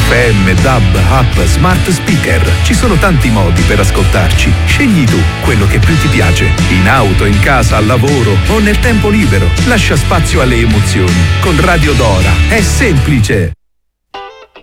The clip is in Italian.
FM, DAB, app, smart speaker. Ci sono tanti modi per ascoltarci. Scegli tu quello che più ti piace. In auto, in casa, al lavoro o nel tempo libero. Lascia spazio alle emozioni. Con Radio Dora è semplice.